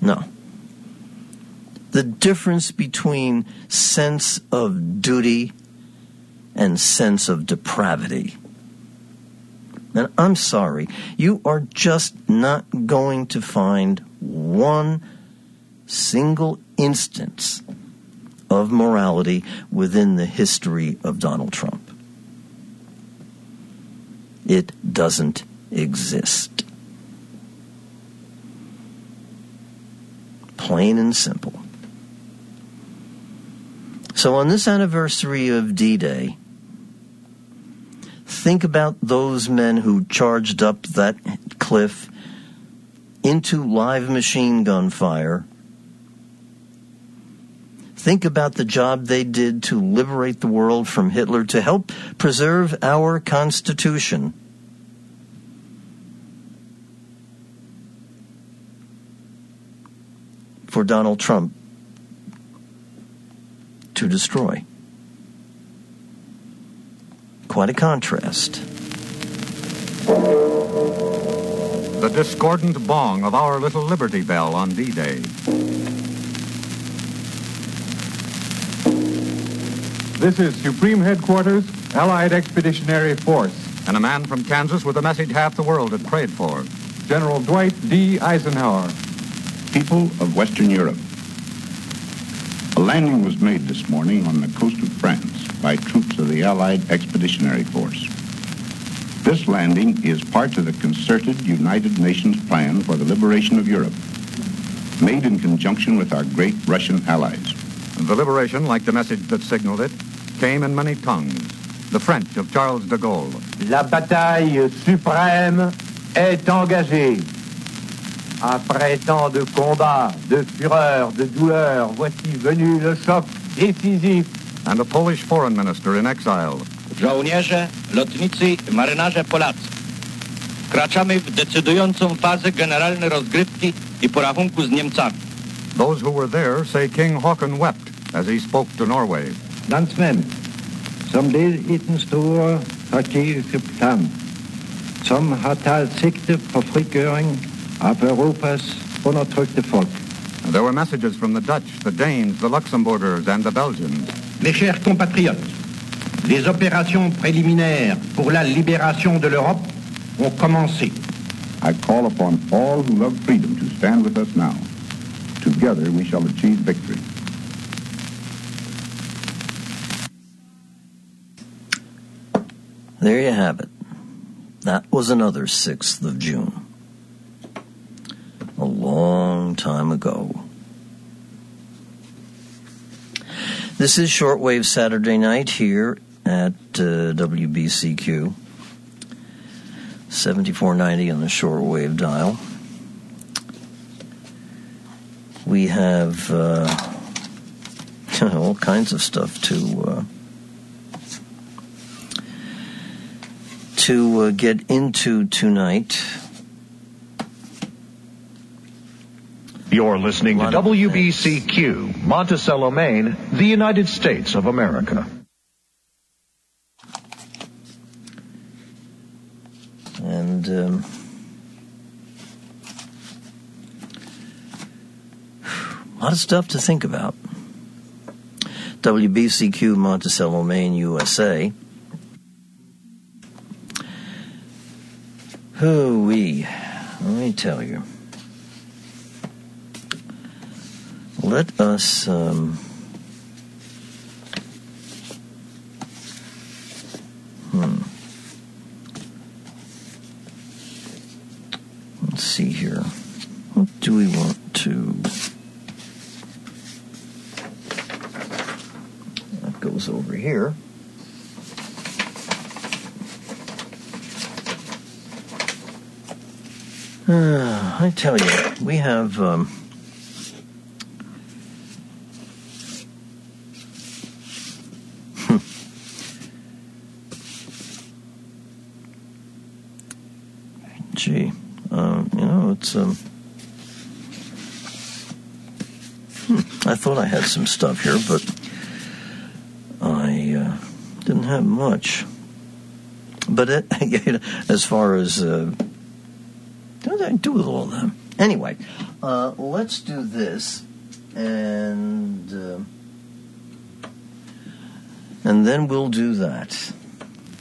No. The difference between sense of duty and sense of depravity. And I'm sorry, you are just not going to find one single instance of morality within the history of Donald Trump. It doesn't exist. Plain and simple. So on this anniversary of D-Day, think about those men who charged up that cliff into live machine gun fire. Think about the job they did to liberate the world from Hitler, to help preserve our Constitution. For Donald Trump to destroy. Quite a contrast. The discordant bong of our little Liberty Bell on D-Day. This is Supreme Headquarters, Allied Expeditionary Force. And a man from Kansas with a message half the world had prayed for. General Dwight D. Eisenhower. People of Western Europe. A landing was made this morning on the coast of France by troops of the Allied Expeditionary Force. This landing is part of the concerted United Nations plan for the liberation of Europe, made in conjunction with our great Russian allies. The liberation, like the message that signaled it, came in many tongues. The French of Charles de Gaulle. La bataille suprême est engagée. Après tant de combats, de fureur, de douleur, voici venu le choc décisif. And a Polish foreign minister in exile. Żołnierze, lotnicy, marynarze Polacy. Wkraczamy w decydującą fazę generalnej rozgrywki I porachunku z Niemcami. Those who were there say King Haakon wept as he spoke to Norway. Landsmenn, som led I den store strategiske plan, som har taget sigte på frigøring av Europas undertrykte folk. And there were messages from the Dutch, the Danes, the Luxembourgers, and the Belgians. Mes chers compatriotes, les opérations préliminaires pour la libération de l'Europe ont commencé. I call upon all who love freedom to stand with us now. Together we shall achieve victory. There you have it. That was another 6th of June. A long time ago. This is Shortwave Saturday Night here at WBCQ. 7490 on the shortwave dial. We have all kinds of stuff to get into tonight. You're listening to WBCQ, Monticello, Maine, the United States of America. And a lot of stuff to think about. WBCQ, Monticello, Maine, USA. Hoo-wee. Let me tell you. Let us let's see here. What do we want to... That goes over here. I tell you, we have... Gee, it's... I thought I had some stuff here, but I didn't have much. But as far as... what did I do with all of them? Anyway, let's do this, and then we'll do that.